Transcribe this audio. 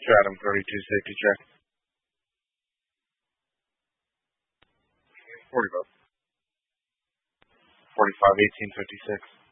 Stratum 32 safety check. 40 votes. 45, 18, 56.